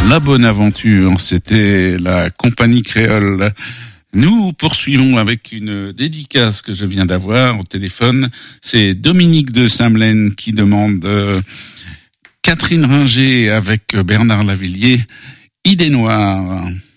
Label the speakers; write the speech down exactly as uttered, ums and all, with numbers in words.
Speaker 1: La Bonne Aventure, c'était la compagnie créole. Nous poursuivons avec une dédicace que je viens d'avoir au téléphone. C'est Dominique de Saint-Melaine qui demande euh, Catherine Ringer avec Bernard Lavillier, Idée Noire.